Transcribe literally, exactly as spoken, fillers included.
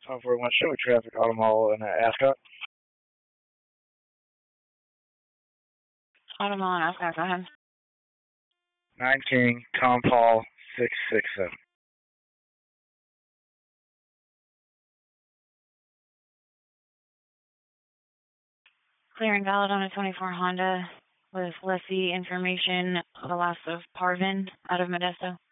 ten forty-one, show me traffic, Auto Mall, and uh, Ascot. Auto Mall and Ascot, go ahead. nineteen, Tom Paul, six six seven. Clear and valid on a twenty-four Honda with lessee information, the loss of Parvin out of Modesto.